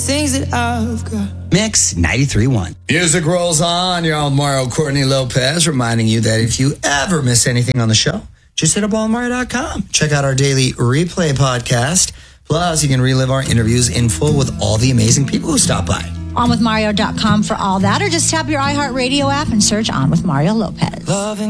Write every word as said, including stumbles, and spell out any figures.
Things that I've got. Mix ninety-three point one. Music rolls on. You're on Mario Courtney Lopez, reminding you that if you ever miss anything on the show, just hit up all mario dot com. Check out our daily replay podcast. Plus, you can relive our interviews in full with all the amazing people who stop by. on with mario dot com for all that, or just tap your iHeartRadio app and search On with Mario Lopez. Loving